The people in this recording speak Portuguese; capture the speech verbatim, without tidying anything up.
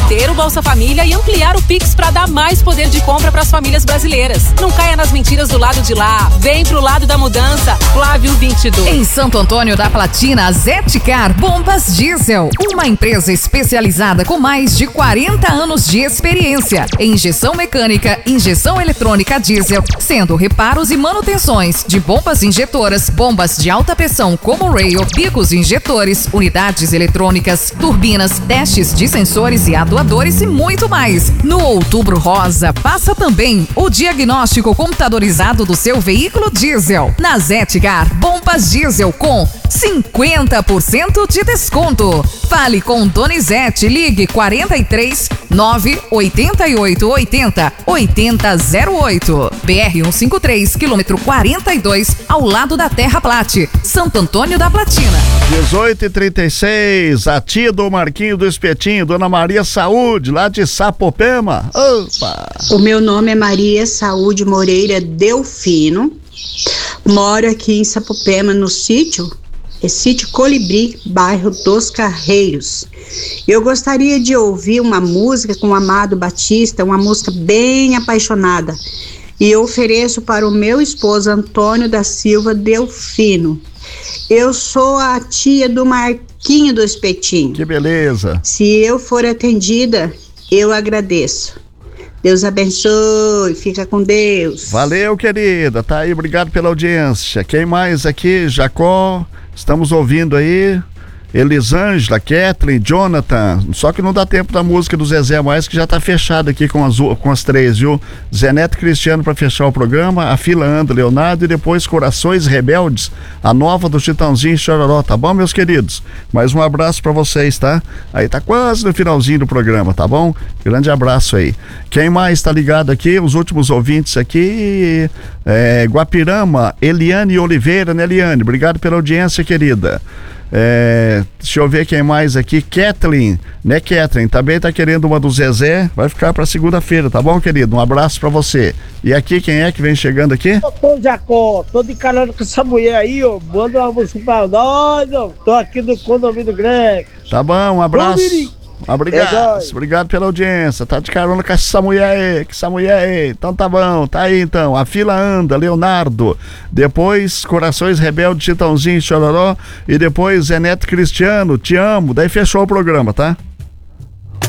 manter o Bolsa Família e ampliar o Pix para dar mais poder de compra para as famílias brasileiras. Não caia nas mentiras do lado de lá. Vem pro lado da mudança. Flávio vinte e dois. Em Santo Antônio da Platina, a Zetcar Bombas Diesel. Uma empresa especializada com mais de quarenta anos de experiência em injeção mecânica, injeção eletrônica diesel, sendo reparos e manutenções de bombas injetoras, bombas de alta pressão como rail, bicos injetores, unidades eletrônicas, turbinas, testes de sensores e atuadores e muito mais. No Outubro Rosa, passa também o diagnóstico computadorizado do seu veículo diesel. Na Zetcar Bombas Diesel com cinquenta por cento de desconto. Fale com Donizete, ligue quarenta e três, nove oitenta e oito, oitenta, oitenta zero oito. B R cento e cinquenta e três, quilômetro quarenta e dois, ao lado da Terra Plate, Santo Antônio da Platina. dezoito e trinta e seis, a tia do Marquinho do Espetinho, Dona Maria Saúde, lá de Sapopema. Opa! O meu nome é Maria Saúde Moreira Delfino. Moro aqui em Sapopema, no sítio, é sítio Colibri, bairro dos Carreiros. Eu gostaria de ouvir uma música com o Amado Batista, uma música bem apaixonada. E eu ofereço para o meu esposo Antônio da Silva Delfino. Eu sou a tia do Marquinho do Espetinho. Que beleza. Se eu for atendida, eu agradeço. Deus abençoe, fica com Deus. Valeu, querida, tá aí, obrigado pela audiência. Quem mais aqui? Jacó, estamos ouvindo aí. Elisângela, Kathleen, Jonathan, só que não dá tempo da música do Zezé mais, que já tá fechado aqui com as, com as três, viu? Zé Neto Cristiano pra fechar o programa, a fila anda, Leonardo, e depois Corações Rebeldes, a nova do Chitãozinho e Chororó, tá bom, meus queridos? Mais um abraço pra vocês, tá? Aí tá quase no finalzinho do programa, tá bom? Grande abraço aí. Quem mais tá ligado aqui? Os últimos ouvintes aqui, é, Guapirama, Eliane Oliveira, né, Eliane? Obrigado pela audiência, querida. É, deixa eu ver quem mais aqui. Kathleen, né, Kathleen? Também tá querendo uma do Zezé. Vai ficar pra segunda-feira, tá bom, querido? Um abraço pra você. E aqui, quem é que vem chegando aqui? Eu tô, Jacó, tô de carona com essa mulher aí, ó. Manda uma música pra nós, ó. Tô aqui no condomínio Greg. Tá bom, um abraço. Obrigado, é obrigado pela audiência. Tá de carona com essa mulher aí, com essa mulher aí. Então tá bom, tá aí então. A fila anda, Leonardo. Depois, Corações Rebeldes, Chitãozinho e Chororó. E depois, Zé Neto Cristiano, te amo. Daí fechou o programa, tá?